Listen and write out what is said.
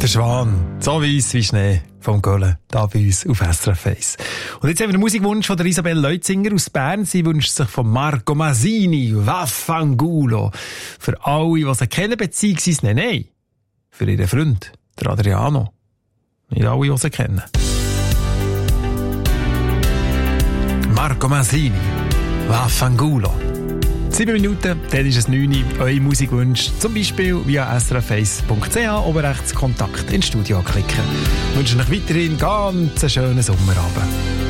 Der Schwan, so weiss wie Schnee vom Göllen, da bei uns auf SRF 1. Und jetzt haben wir einen Musikwunsch von der Isabel Leutzinger aus Bern. Sie wünscht sich von Marco Masini, Vaffangulo. Für alle, die sie kennen, beziehungsweise nein, für ihren Freund, der Adriano. Nicht alle, die sie kennen. Marco Masini, Vaffangulo. 7 Minuten, dann ist es 9 Uhr. Eure Musikwunsch zum Beispiel via srf1.ch oben rechts Kontakt ins Studio klicken. Ich wünsche euch weiterhin ganz einen schönen Sommerabend.